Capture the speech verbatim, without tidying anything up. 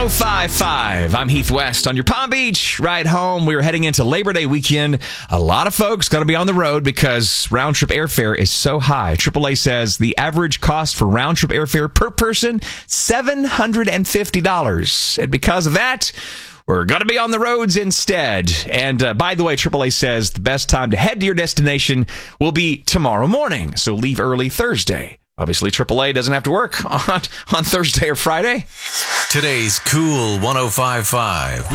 oh five point five. I'm Heath West on your Palm Beach ride home. We're heading into Labor Day weekend. A lot of folks going to be on the road because round-trip airfare is so high. triple A says the average cost for round-trip airfare per person, seven hundred fifty dollars. And because of that, we're going to be on the roads instead. And uh, by the way, triple A says the best time to head to your destination will be tomorrow morning. So leave early Thursday. Obviously, triple A doesn't have to work on, on Thursday or Friday. Today's Cool one oh five point five.